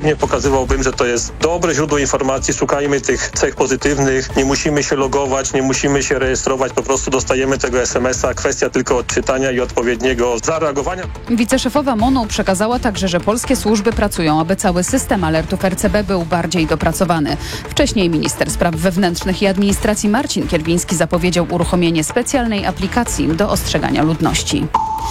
pozytywnie, pokazywałbym, że to jest dobre źródło informacji, szukajmy tych cech pozytywnych, nie musimy się logować, nie musimy się rejestrować, po prostu dostajemy tego SMS-a, kwestia tylko odczytania i odpowiedniego zareagowania. Wiceszefowa MON-u przekazała także, że polskie służby pracują, aby cały system alertów RCB był bardziej dopracowany. Wcześniej minister spraw wewnętrznych i administracji Marcin Kierwiński zapowiedział uruchomienie specjalnej aplikacji do ostrzegania ludności.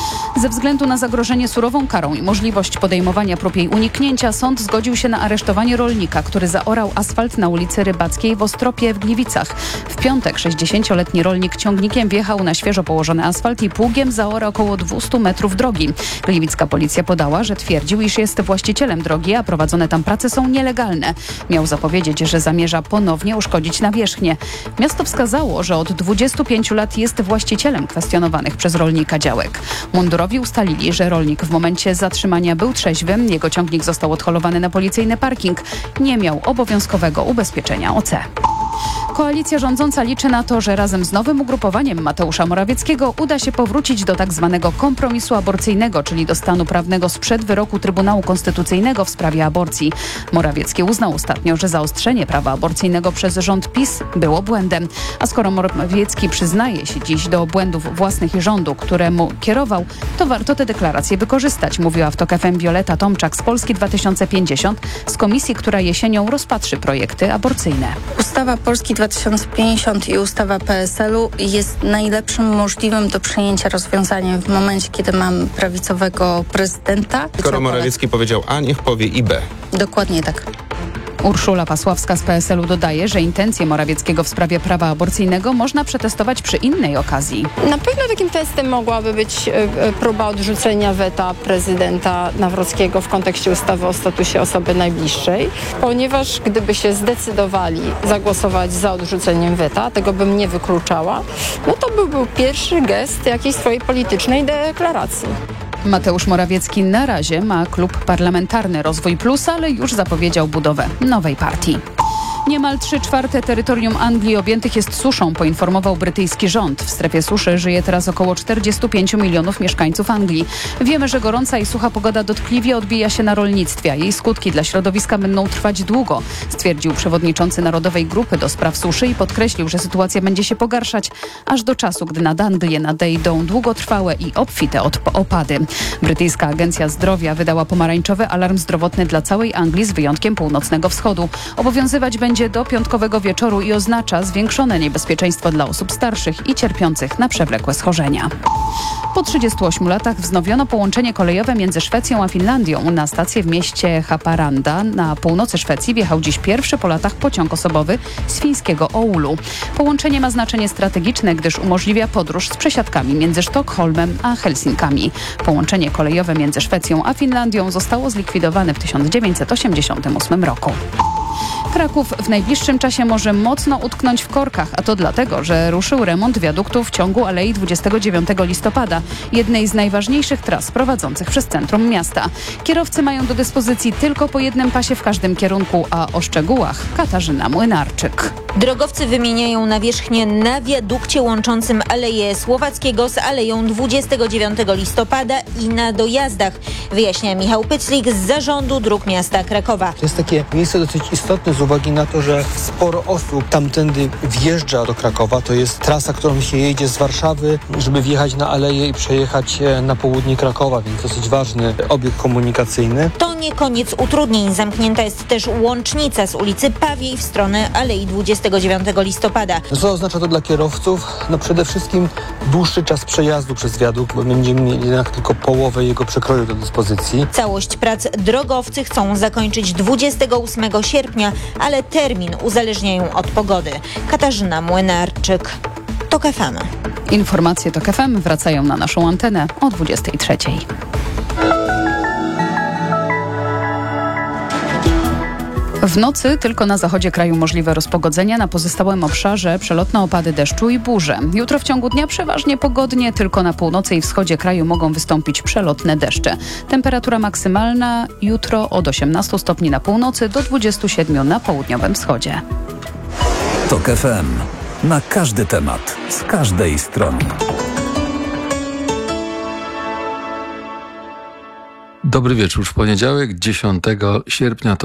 Ze względu na zagrożenie surową karą i możliwość podejmowania prób jej uniknięcia, sąd zgodził się na aresztowanie rolnika, który zaorał asfalt na ulicy Rybackiej w Ostropie w Gliwicach. W piątek 60-letni rolnik ciągnikiem wjechał na świeżo położony asfalt i pługiem zaorał około 200 metrów drogi. Gliwicka policja podała, że twierdził, iż jest właścicielem drogi, a prowadzone tam prace są nielegalne. Miał zapowiedzieć, że zamierza ponownie uszkodzić nawierzchnię. Miasto wskazało, że od 25 lat jest właścicielem kwestionowanych przez rolnika działek. Mundurowi ustalili, że rolnik w momencie zatrzymania był trzeźwy, jego ciągnik został odholowany na policyjny parking, nie miał obowiązkowego ubezpieczenia OC. Koalicja rządząca liczy na to, że razem z nowym ugrupowaniem Mateusza Morawieckiego uda się powrócić do tak zwanego kompromisu aborcyjnego, czyli do stanu prawnego sprzed wyroku Trybunału Konstytucyjnego w sprawie aborcji. Morawiecki uznał ostatnio, że zaostrzenie prawa aborcyjnego przez rząd PiS było błędem. A skoro Morawiecki przyznaje się dziś do błędów własnych i rządu, któremu kierował, to warto te deklaracje wykorzystać, mówiła w TOK FM Wioleta Tomczak z Polski 2050 z komisji, która jesienią rozpatrzy projekty aborcyjne. Ustawa Polski 2050 i ustawa PSL-u jest najlepszym możliwym do przyjęcia rozwiązaniem w momencie, kiedy mamy prawicowego prezydenta. Skoro Morawiecki powiedział A, niech powie i B. Dokładnie tak. Urszula Pasławska z PSL-u dodaje, że intencje Morawieckiego w sprawie prawa aborcyjnego można przetestować przy innej okazji. Na pewno takim testem mogłaby być próba odrzucenia weta prezydenta Nawrockiego w kontekście ustawy o statusie osoby najbliższej, ponieważ gdyby się zdecydowali zagłosować za odrzuceniem weta, tego bym nie wykluczała, no to by był pierwszy gest jakiejś swojej politycznej deklaracji. Mateusz Morawiecki na razie ma klub parlamentarny Rozwój Plus, ale już zapowiedział budowę nowej partii. Niemal 3/4 terytorium Anglii objętych jest suszą, poinformował brytyjski rząd. W strefie suszy żyje teraz około 45 milionów mieszkańców Anglii. Wiemy, że gorąca i sucha pogoda dotkliwie odbija się na rolnictwie, a jej skutki dla środowiska będą trwać długo, stwierdził przewodniczący Narodowej Grupy do Spraw Suszy i podkreślił, że sytuacja będzie się pogarszać aż do czasu, gdy nad Anglię nadejdą długotrwałe i obfite opady. Brytyjska Agencja Zdrowia wydała pomarańczowy alarm zdrowotny dla całej Anglii z wyjątkiem północnego wschodu. Obowiązywać będzie do piątkowego wieczoru i oznacza zwiększone niebezpieczeństwo dla osób starszych i cierpiących na przewlekłe schorzenia. Po 38 latach wznowiono połączenie kolejowe między Szwecją a Finlandią. Na stację w mieście Haparanda na północy Szwecji wjechał dziś pierwszy po latach pociąg osobowy z fińskiego Oulu. Połączenie ma znaczenie strategiczne, gdyż umożliwia podróż z przesiadkami między Sztokholmem a Helsinkami. Połączenie kolejowe między Szwecją a Finlandią zostało zlikwidowane w 1988 roku. Kraków w najbliższym czasie może mocno utknąć w korkach, a to dlatego, że ruszył remont wiaduktu w ciągu Alei 29 listopada, jednej z najważniejszych tras prowadzących przez centrum miasta. Kierowcy mają do dyspozycji tylko po jednym pasie w każdym kierunku, a o szczegółach Katarzyna Młynarczyk. Drogowcy wymieniają nawierzchnię na wiadukcie łączącym Aleję Słowackiego z Aleją 29 listopada i na dojazdach, wyjaśnia Michał Pyclik z Zarządu Dróg Miasta Krakowa. To jest takie miejsce dosyć istotne z uwagi na to, że sporo osób tamtędy wjeżdża do Krakowa. To jest trasa, którą się jedzie z Warszawy, żeby wjechać na Aleję i przejechać na południe Krakowa, więc dosyć ważny obiekt komunikacyjny. To nie koniec utrudnień. Zamknięta jest też łącznica z ulicy Pawiej w stronę Alei 29 listopada. Co oznacza to dla kierowców? No przede wszystkim dłuższy czas przejazdu przez wiadukt, bo będziemy mieli jednak tylko połowę jego przekroju do dyspozycji. Całość prac drogowcy chcą zakończyć 28 sierpnia, ale termin uzależniają od pogody. Katarzyna Młynarczyk, TOK FM. Informacje TOK FM wracają na naszą antenę o 23. W nocy tylko na zachodzie kraju możliwe rozpogodzenia, na pozostałym obszarze przelotne opady deszczu i burze. Jutro w ciągu dnia przeważnie pogodnie, tylko na północy i wschodzie kraju mogą wystąpić przelotne deszcze. Temperatura maksymalna jutro od 18 stopni na północy do 27 na południowym wschodzie. TOK FM. Na każdy temat, z każdej strony. Dobry wieczór. W poniedziałek 10 sierpnia to